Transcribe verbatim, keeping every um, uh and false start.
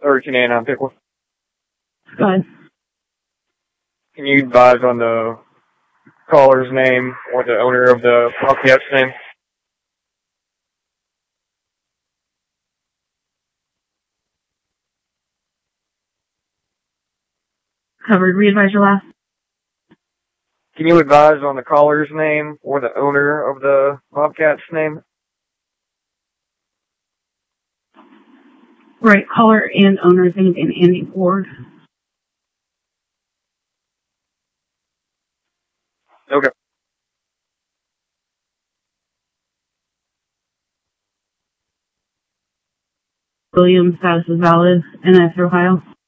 thirteen eighty-nine Pickle. Go ahead. Can you advise on the caller's name or the owner of the Bobcat's name? Covered. Re-advise your last. Can you advise on the caller's name or the owner of the Bobcat's name? Right. Caller and owner's name in Andy Ford. Okay. William, status is valid. N S, Ohio.